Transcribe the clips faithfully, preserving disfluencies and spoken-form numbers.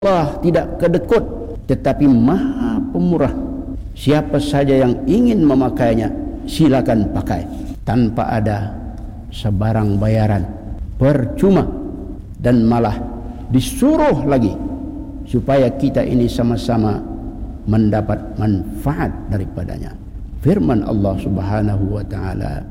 Allah tidak kedekut, tetapi maha pemurah. Siapa saja yang ingin memakainya, silakan pakai tanpa ada sebarang bayaran, percuma, dan malah disuruh lagi supaya kita ini sama-sama mendapat manfaat daripadanya. Firman Allah Subhanahu wa taala,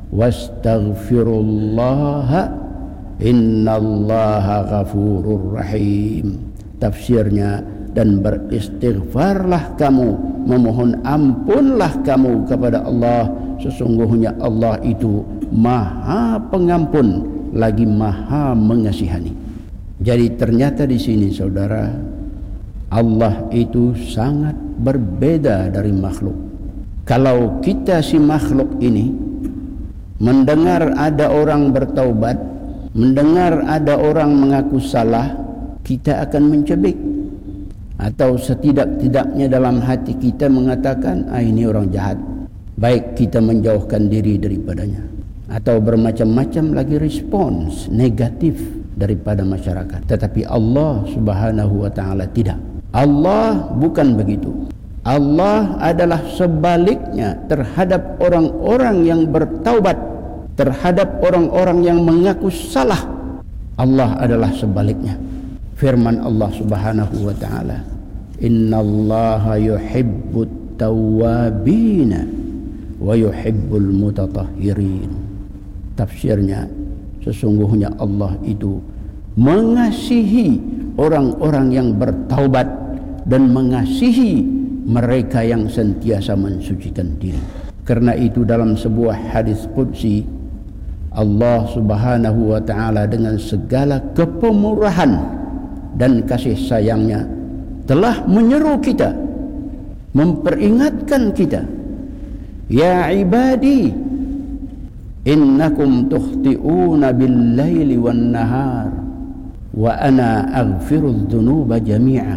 "Wastaghfirullaha innallaha ghafurur rahim." Tafsirnya, dan beristighfarlah kamu, memohon ampunlah kamu kepada Allah, sesungguhnya Allah itu maha pengampun lagi maha mengasihani. Jadi ternyata di sini saudara, Allah itu sangat berbeda dari makhluk. Kalau kita si makhluk ini mendengar ada orang bertaubat, mendengar ada orang mengaku salah, kita akan mencebik, atau setidak-tidaknya dalam hati kita mengatakan, ah ini orang jahat, baik kita menjauhkan diri daripadanya, atau bermacam-macam lagi respons negatif daripada masyarakat. Tetapi Allah Subhanahu wa taala tidak. Allah bukan begitu. Allah adalah sebaliknya terhadap orang-orang yang bertaubat, terhadap orang-orang yang mengaku salah. Allah adalah sebaliknya. Firman Allah Subhanahu wa taala, "Innallaha yuhibbut tawwabin wa yuhibbul mutatahhirin." Tafsirnya, sesungguhnya Allah itu mengasihi orang-orang yang bertaubat dan mengasihi mereka yang sentiasa mensucikan diri. Karena itu dalam sebuah hadis qudsi, Allah Subhanahu wa taala dengan segala kepemurahan dan kasih sayangnya telah menyeru kita, memperingatkan kita, "Ya ibadi, innakum tukhti'una bil-laili wan-nahar wa ana aghfirudz dzunuba jami'a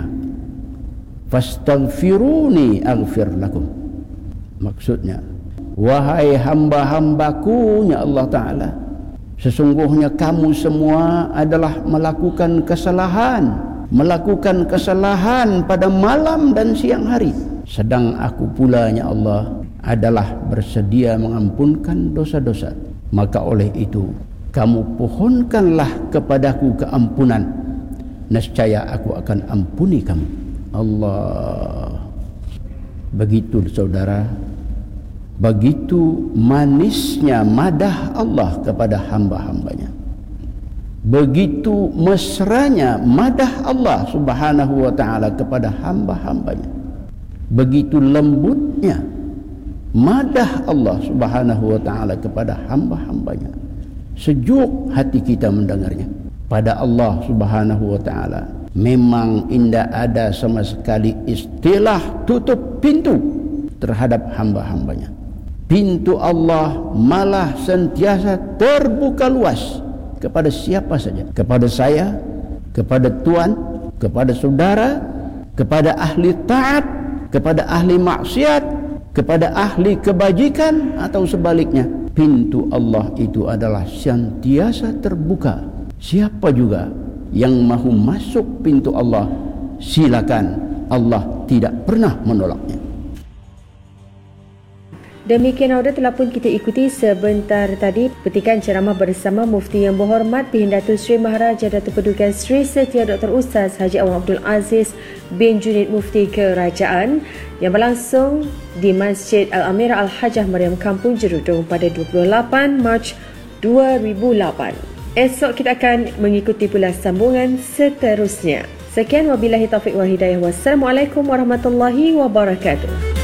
fastaghfiruni aghfir lakum." Maksudnya, wahai hamba-hambaku, ya Allah Ta'ala, sesungguhnya kamu semua adalah melakukan kesalahan, melakukan kesalahan pada malam dan siang hari. Sedang aku pula, ya Allah, adalah bersedia mengampunkan dosa-dosa. Maka oleh itu, kamu pohonkanlah kepadaku keampunan, nescaya aku akan ampuni kamu. Allah. Begitu saudara, begitu manisnya madah Allah kepada hamba-hambanya, begitu mesranya madah Allah Subhanahu wa ta'ala kepada hamba-hambanya, begitu lembutnya madah Allah Subhanahu wa ta'ala kepada hamba-hambanya. Sejuk hati kita mendengarnya. Pada Allah Subhanahu wa ta'ala memang tidak ada sama sekali istilah tutup pintu terhadap hamba-hambanya. Pintu Allah malah sentiasa terbuka luas kepada siapa saja, kepada saya, kepada Tuhan, kepada saudara, kepada ahli taat, kepada ahli maksiat, kepada ahli kebajikan, atau sebaliknya. Pintu Allah itu adalah sentiasa terbuka. Siapa juga yang mahu masuk pintu Allah, silakan. Allah tidak pernah menolaknya. Demikian audio telah pun kita ikuti sebentar tadi petikan ceramah bersama Mufti Yang Berhormat P. Datuk Seri Maharaja Datuk Paduka Seri Setia Doktor Ustaz Haji Awang Abdul Aziz bin Junid Mufti Kerajaan yang berlangsung di Masjid Al-Amirah Al-Hajjah Mariam Kampung Jerudong pada dua puluh lapan Mac dua ribu lapan. Esok kita akan mengikuti pula sambungan seterusnya. Sekian, wabillahi taufiq wal hidayah. Wassalamualaikum warahmatullahi wabarakatuh.